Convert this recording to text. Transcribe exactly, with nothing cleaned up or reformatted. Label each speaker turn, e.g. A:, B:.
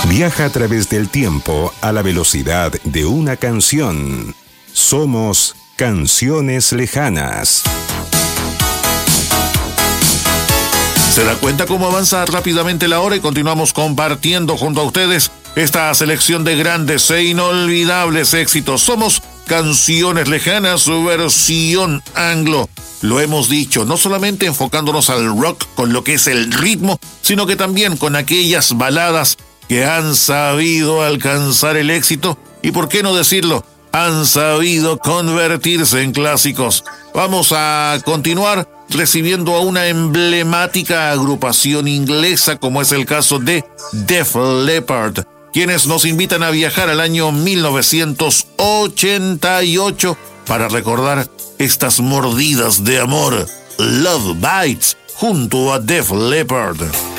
A: Viaja a través del tiempo a la velocidad de una canción. Somos Canciones Lejanas.
B: ¿Se da cuenta cómo avanza rápidamente la hora y continuamos compartiendo junto a ustedes esta selección de grandes e inolvidables éxitos? Somos Canciones Lejanas, su versión anglo. Lo hemos dicho, no solamente enfocándonos al rock con lo que es el ritmo, sino que también con aquellas baladas que han sabido alcanzar el éxito y, por qué no decirlo, han sabido convertirse en clásicos. Vamos a continuar recibiendo a una emblemática agrupación inglesa como es el caso de Def Leppard, quienes nos invitan a viajar al año mil novecientos ochenta y ocho para recordar estas mordidas de amor. Love Bites junto a Def Leppard.